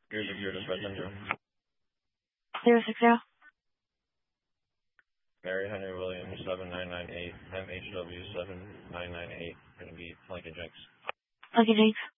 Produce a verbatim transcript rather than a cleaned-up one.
Zero six zero dispatch center. Zero six zero. Mary Henry Williams seven nine nine eight M H W seven nine nine eight. Going to be Lincoln Jenks. Lincoln Jenks.